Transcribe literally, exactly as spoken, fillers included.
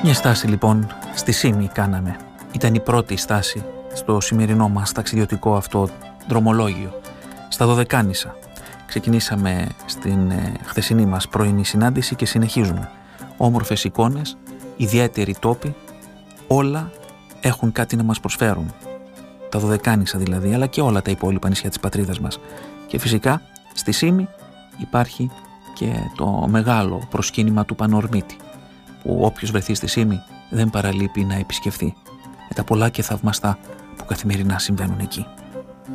Μια στάση λοιπόν στη Σύμη κάναμε. Ήταν η πρώτη στάση στο σημερινό μας ταξιδιωτικό αυτό δρομολόγιο, στα Δωδεκάνησα. Ξεκινήσαμε στην ε, χθεσινή μας πρωινή συνάντηση και συνεχίζουμε. Όμορφες εικόνες, ιδιαίτεροι τόποι, όλα έχουν κάτι να μας προσφέρουν. Τα Δωδεκάνησα δηλαδή, αλλά και όλα τα υπόλοιπα νησιά της πατρίδας μας. Και φυσικά στη Σύμη υπάρχει και το μεγάλο προσκύνημα του Πανορμίτη, που όποιος βρεθεί στη Σύμη δεν παραλείπει να επισκεφθεί, με τα πολλά και θαυμαστά που καθημερινά συμβαίνουν εκεί.